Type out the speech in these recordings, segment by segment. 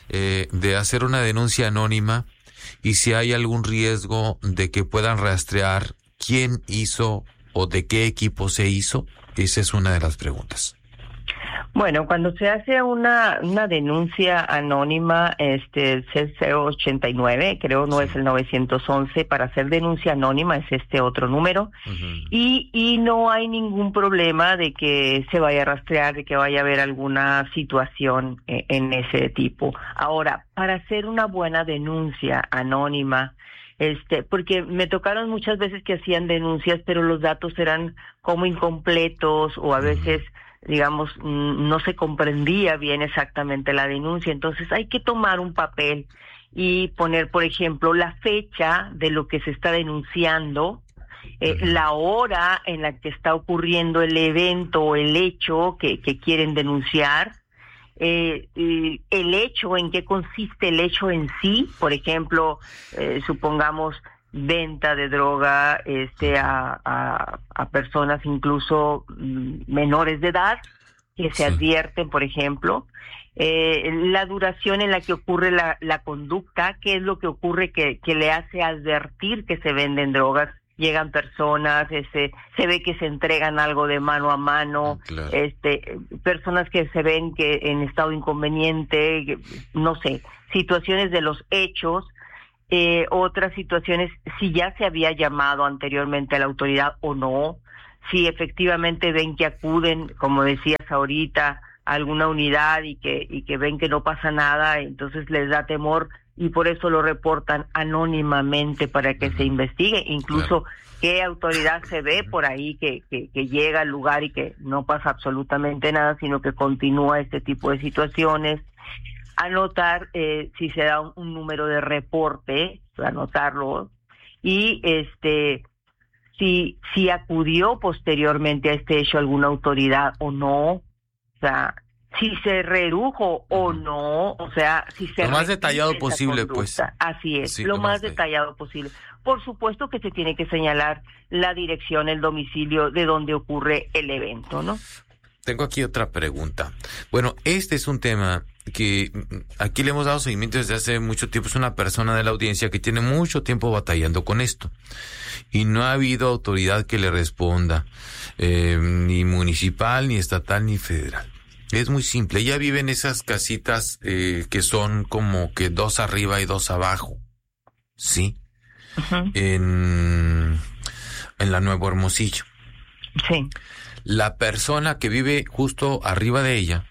de hacer una denuncia anónima y si hay algún riesgo de que puedan rastrear quién hizo o de qué equipo se hizo? Esa es una de las preguntas. Bueno, cuando se hace una denuncia anónima, el 089, creo, no es el 911, para hacer denuncia anónima es este otro número, y no hay ningún problema de que se vaya a rastrear, de que vaya a haber alguna situación en ese tipo. Ahora, para hacer una buena denuncia anónima, porque me tocaron muchas veces que hacían denuncias, pero los datos eran como incompletos o a veces, digamos, no se comprendía bien exactamente la denuncia. Entonces hay que tomar un papel y poner, por ejemplo, la fecha de lo que se está denunciando, la hora en la que está ocurriendo el evento o el hecho que quieren denunciar, el hecho, en qué consiste el hecho en sí, por ejemplo, supongamos venta de droga a personas incluso menores de edad, que se advierten, por ejemplo, la duración en la que ocurre la conducta, qué es lo que ocurre que le hace advertir que se venden drogas. Llegan personas, se ve que se entregan algo de mano a mano, claro. Personas que se ven que en estado inconveniente, no sé, situaciones de los hechos, otras situaciones, si ya se había llamado anteriormente a la autoridad o no, si efectivamente ven que acuden, como decías ahorita, a alguna unidad y que ven que no pasa nada, entonces les da temor y por eso lo reportan anónimamente para que se investigue, incluso qué autoridad se ve por ahí que llega al lugar y que no pasa absolutamente nada, sino que continúa este tipo de situaciones. Anotar si se da un número de reporte, anotarlo, y si acudió posteriormente a este hecho alguna autoridad o no, o sea, si se redujo o no, o sea, si se... Lo más detallado posible, pues. Así es, sí, lo más detallado posible. Por supuesto que se tiene que señalar la dirección, el domicilio de donde ocurre el evento, ¿no? Tengo aquí otra pregunta. Bueno, este es un tema que aquí le hemos dado seguimiento desde hace mucho tiempo. Es una persona de la audiencia que tiene mucho tiempo batallando con esto. Y no ha habido autoridad que le responda, ni municipal, ni estatal, ni federal. Es muy simple. Ella vive en esas casitas que son como que 2 arriba y 2 abajo. ¿Sí? Uh-huh. En la Nuevo Hermosillo. Sí. La persona que vive justo arriba de ella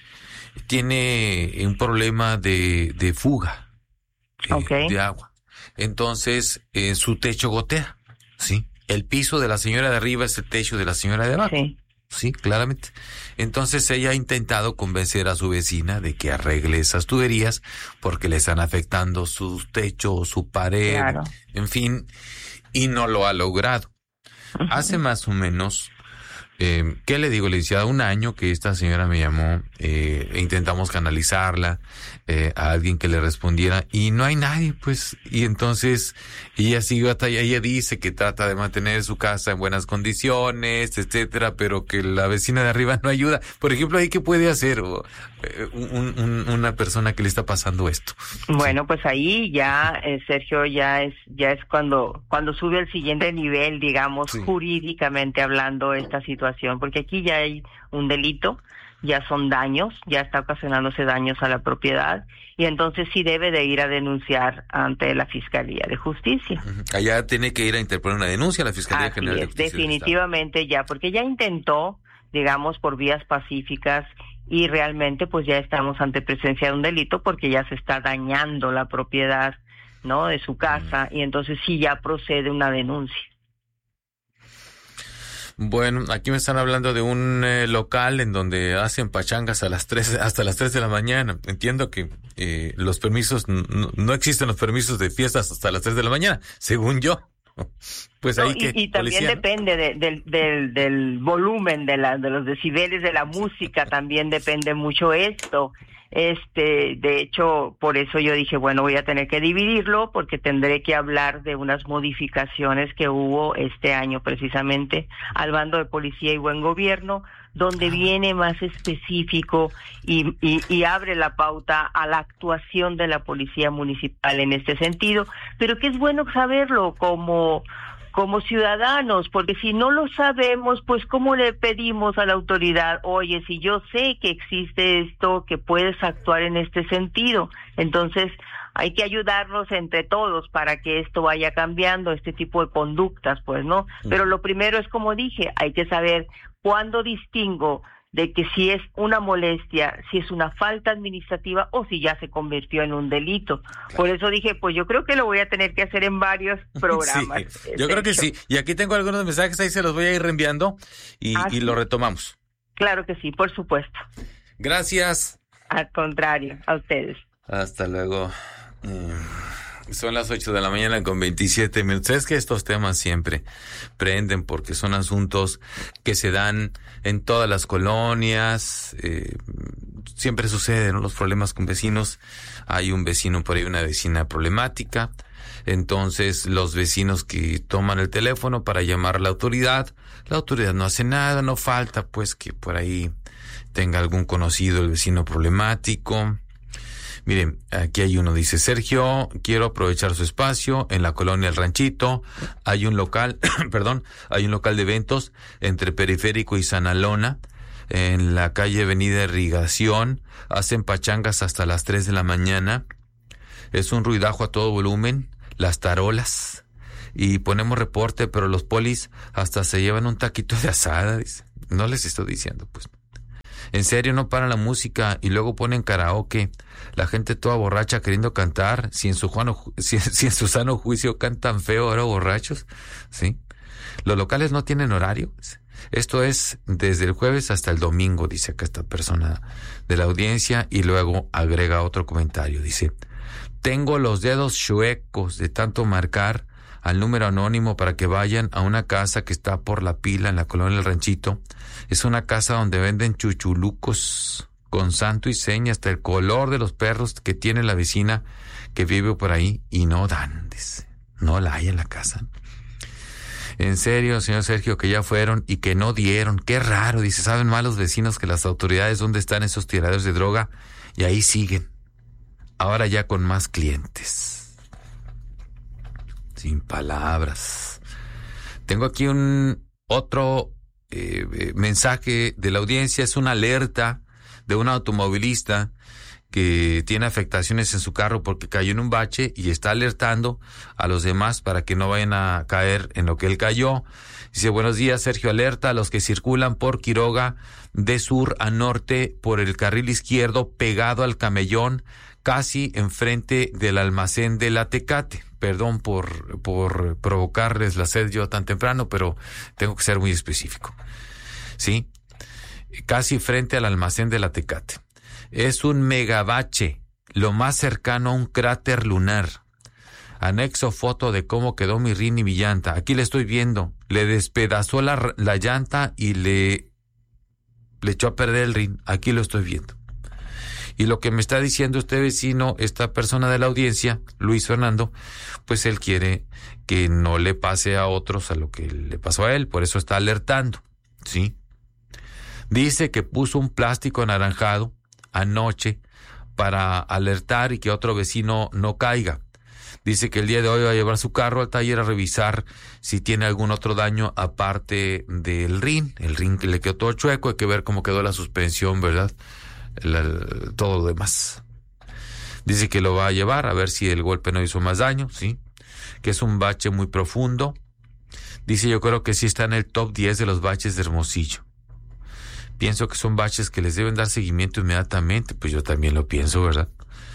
tiene un problema de fuga de agua. Entonces, su techo gotea, ¿sí? El piso de la señora de arriba es el techo de la señora de abajo. Sí. Sí, claramente. Entonces ella ha intentado convencer a su vecina de que arregle esas tuberías porque le están afectando su techo, su pared, en fin, y no lo ha logrado. Uh-huh. Hace más o menos, ¿qué le digo? Le decía 1 año que esta señora me llamó, intentamos canalizarla a alguien que le respondiera y no hay nadie, pues, y entonces ella sigue batalla, ella dice que trata de mantener su casa en buenas condiciones, etcétera, pero que la vecina de arriba no ayuda. Por ejemplo, ¿ahí qué puede hacer una persona que le está pasando esto? Bueno, pues ahí ya, Sergio, ya es cuando sube al siguiente nivel, digamos, jurídicamente hablando, esta situación, porque aquí ya hay un delito, ya son daños, ya está ocasionándose daños a la propiedad, y entonces sí debe de ir a denunciar ante la Fiscalía de Justicia. Allá tiene que ir a interponer una denuncia a la Fiscalía General de Justicia. Definitivamente ya, porque ya intentó, digamos, por vías pacíficas, y realmente pues ya estamos ante presencia de un delito porque ya se está dañando la propiedad, ¿no?, de su casa, y entonces sí ya procede una denuncia. Bueno, aquí me están hablando de un local en donde hacen pachangas hasta las 3 de la mañana. Entiendo que los permisos, no existen los permisos de fiestas hasta las 3 de la mañana, según yo. Pues ahí y también policía, depende del volumen de los decibeles de la música, también depende mucho esto. De hecho, por eso yo dije, bueno, voy a tener que dividirlo porque tendré que hablar de unas modificaciones que hubo este año precisamente al bando de policía y buen gobierno, donde viene más específico y abre la pauta a la actuación de la policía municipal en este sentido, pero que es bueno saberlo como ciudadanos, porque si no lo sabemos, pues ¿cómo le pedimos a la autoridad, oye, si yo sé que existe esto, que puedes actuar en este sentido? Entonces, hay que ayudarnos entre todos para que esto vaya cambiando, este tipo de conductas, pues, ¿no? Pero lo primero es, como dije, hay que saber cuándo distingo de que si es una molestia, si es una falta administrativa o si ya se convirtió en un delito. Por eso dije, pues yo creo que lo voy a tener que hacer en varios programas. Sí, yo creo que sí. Y aquí tengo algunos mensajes, ahí se los voy a ir reenviando y lo retomamos. Claro que sí, por supuesto. Gracias. Al contrario, a ustedes. Hasta luego. Son las 8 de la mañana con 27 minutos. Es que estos temas siempre prenden porque son asuntos que se dan en todas las colonias. Siempre suceden, ¿no?, los problemas con vecinos. Hay un vecino por ahí, una vecina problemática. Entonces, los vecinos que toman el teléfono para llamar a la autoridad no hace nada, no falta pues que por ahí tenga algún conocido el vecino problemático. Miren, aquí hay uno, dice: Sergio, quiero aprovechar su espacio en la colonia El Ranchito. Hay un local, hay un local de eventos entre Periférico y Sanalona, en la calle Avenida Irrigación. Hacen pachangas hasta las 3 de la mañana. Es un ruidajo a todo volumen, las tarolas. Y ponemos reporte, pero los polis hasta se llevan un taquito de asada, dice. No les estoy diciendo, pues. En serio, no para la música y luego ponen karaoke. La gente toda borracha queriendo cantar. Si en su sano juicio cantan feo ahora borrachos, ¿sí? Los locales no tienen horario. Esto es desde el jueves hasta el domingo, dice acá esta persona de la audiencia, y luego agrega otro comentario. Dice: tengo los dedos chuecos de tanto marcar al número anónimo para que vayan a una casa que está por La Pila, en la colonia El Ranchito. Es una casa donde venden chuchulucos con santo y seña, hasta el color de los perros que tiene la vecina que vive por ahí, y no dan, dice. No la hay en la casa. En serio, señor Sergio, que ya fueron y que no dieron. Qué raro, dice. Saben más los vecinos que las autoridades dónde están esos tiradores de droga, y ahí siguen. Ahora ya con más clientes. Sin palabras. Tengo aquí otro mensaje de la audiencia. Es una alerta de un automovilista que tiene afectaciones en su carro porque cayó en un bache y está alertando a los demás para que no vayan a caer en lo que él cayó. Dice: buenos días, Sergio, alerta a los que circulan por Quiroga de sur a norte por el carril izquierdo pegado al Camellón, casi enfrente del almacén de la Tecate. Perdón por provocarles la sed yo tan temprano, pero tengo que ser muy específico. ¿Sí? Casi frente al almacén de la Tecate. Es un megabache, lo más cercano a un cráter lunar. Anexo foto de cómo quedó mi rin y mi llanta. Aquí le estoy viendo. Le despedazó la llanta y le echó a perder el rin. Aquí lo estoy viendo. Y lo que me está diciendo este vecino, esta persona de la audiencia, Luis Fernando, pues él quiere que no le pase a otros a lo que le pasó a él, por eso está alertando, ¿sí? Dice que puso un plástico anaranjado anoche para alertar y que otro vecino no caiga. Dice que el día de hoy va a llevar su carro al taller a revisar si tiene algún otro daño aparte del rin. El rin que le quedó todo chueco, hay que ver cómo quedó la suspensión, ¿verdad? Todo lo demás. Dice que lo va a llevar a ver si el golpe no hizo más daño, ¿sí? Que es un bache muy profundo. Dice: yo creo que sí está en el top 10 de los baches de Hermosillo. Pienso que son baches que les deben dar seguimiento inmediatamente. Pues yo también lo pienso, ¿verdad?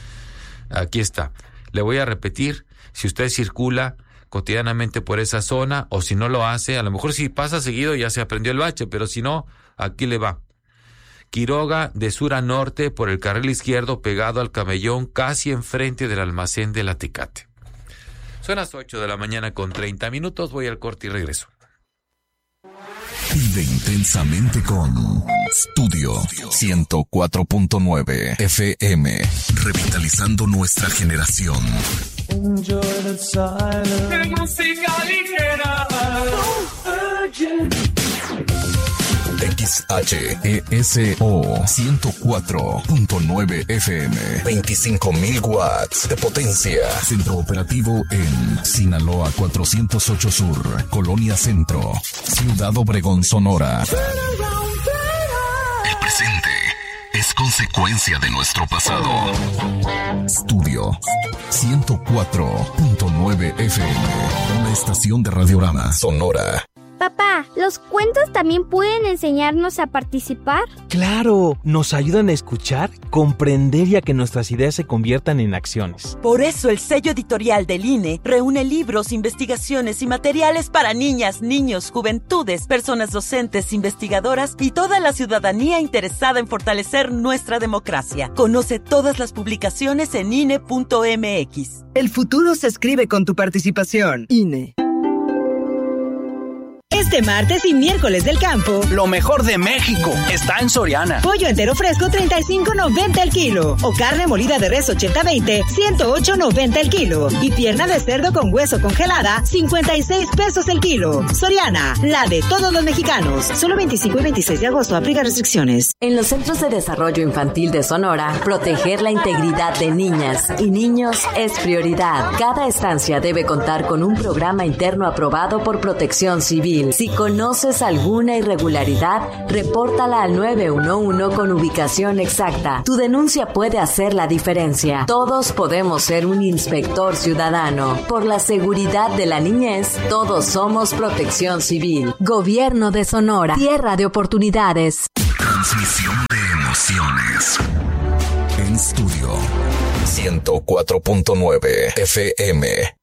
Aquí está. Le voy a repetir: si usted circula cotidianamente por esa zona, o si no lo hace, a lo mejor si pasa seguido ya se aprendió el bache, pero si no, aquí le va. Quiroga de sur a norte por el carril izquierdo pegado al Camellón, casi enfrente del almacén de la Tecate. Son las 8 de la mañana con 30 minutos. Voy al corte y regreso. Vive intensamente con Estudio 104.9 FM. Revitalizando nuestra generación. Música ligera. XHESO 104.9 FM. 25,000 watts de potencia. Centro operativo en Sinaloa 408 Sur, Colonia Centro, Ciudad Obregón, Sonora. El presente es consecuencia de nuestro pasado. Estudio 104.9 FM. Una estación de Radiorama Sonora. Papá, ¿los cuentos también pueden enseñarnos a participar? ¡Claro! Nos ayudan a escuchar, comprender y a que nuestras ideas se conviertan en acciones. Por eso el sello editorial del INE reúne libros, investigaciones y materiales para niñas, niños, juventudes, personas docentes, investigadoras y toda la ciudadanía interesada en fortalecer nuestra democracia. Conoce todas las publicaciones en INE.mx. El futuro se escribe con tu participación. INE. Este martes y miércoles del campo, lo mejor de México está en Soriana. Pollo entero fresco, $35.90 el kilo. O carne molida de res 80-20, $108.90 el kilo. Y pierna de cerdo con hueso congelada, $56 el kilo. Soriana, la de todos los mexicanos. Solo 25 y 26 de agosto, aplica restricciones. En los Centros de Desarrollo Infantil de Sonora, proteger la integridad de niñas y niños es prioridad. Cada estancia debe contar con un programa interno aprobado por Protección Civil. Si conoces alguna irregularidad, repórtala al 911 con ubicación exacta. Tu denuncia puede hacer la diferencia. Todos podemos ser un inspector ciudadano. Por la seguridad de la niñez, todos somos Protección Civil. Gobierno de Sonora. Tierra de oportunidades. Transmisión de emociones. En estudio 104.9 FM.